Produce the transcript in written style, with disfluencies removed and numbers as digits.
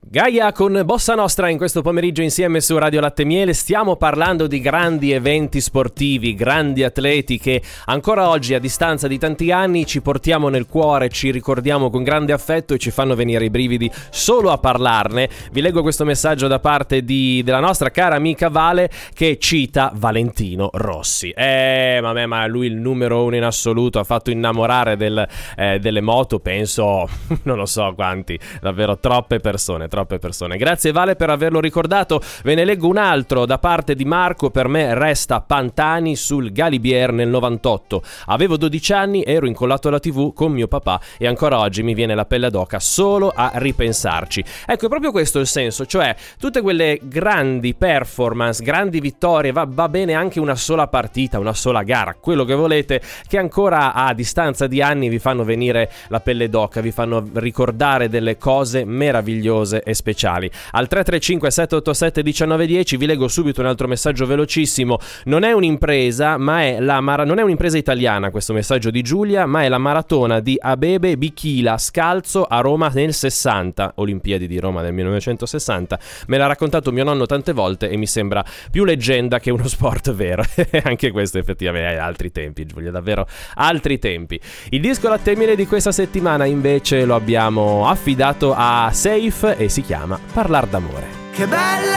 Gaia con Bossa Nostra in questo pomeriggio insieme su Radio Latte Miele. Stiamo parlando di grandi eventi sportivi, grandi atleti che ancora oggi, a distanza di tanti anni, ci portiamo nel cuore, ci ricordiamo con grande affetto e ci fanno venire i brividi solo a parlarne. Vi leggo questo messaggio da parte della nostra cara amica Vale, che cita Valentino Rossi. Ma lui il numero uno in assoluto, ha fatto innamorare delle moto, penso, non lo so quanti, davvero troppe persone. Grazie Vale per averlo ricordato. Ve ne leggo un altro da parte di Marco. Per me resta Pantani sul Galibier nel 98. Avevo 12 anni, ero incollato alla TV con mio papà e ancora oggi mi viene la pelle d'oca solo a ripensarci. Ecco, è proprio questo il senso, cioè tutte quelle grandi performance, grandi vittorie, va bene anche una sola partita, una sola gara, quello che volete, che ancora a distanza di anni vi fanno venire la pelle d'oca, vi fanno ricordare delle cose meravigliose e speciali. Al 335 787 1910 vi leggo subito un altro messaggio velocissimo. Non è un'impresa, ma è non è un'impresa italiana questo messaggio di Giulia, ma è la maratona di Abebe Bikila scalzo a Roma nel 60, Olimpiadi di Roma del 1960. Me l'ha raccontato mio nonno tante volte e mi sembra più leggenda che uno sport vero. Anche questo effettivamente è altri tempi, Giulia, davvero altri tempi. Il disco Latte Miele di questa settimana invece lo abbiamo affidato a Safe e si chiama Parlar d'amore. Che bella